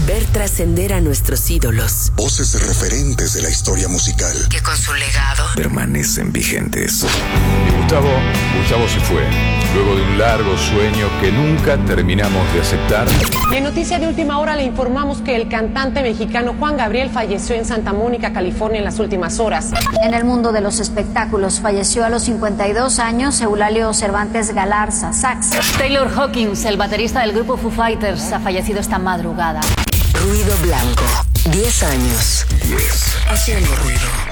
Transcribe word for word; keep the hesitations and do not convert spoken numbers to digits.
ver trascender a nuestros ídolos. Voces referentes de la historia musical. Que con su legado permanecen vigentes. Y Gustavo, Gustavo se fue, luego de un largo sueño que nunca terminamos de aceptar. En noticia de última hora le informamos que el cantante mexicano Juan Gabriel falleció en Santa Mónica, California, en las últimas horas. En el mundo de los espectáculos falleció a los cincuenta y dos años Eulalio Cervantes Galarza, sax. Taylor Hawkins, el baterista del grupo Foo Fighters, ha fallecido esta madrugada. Ruido Blanco, diez años. diez. Haciendo ruido.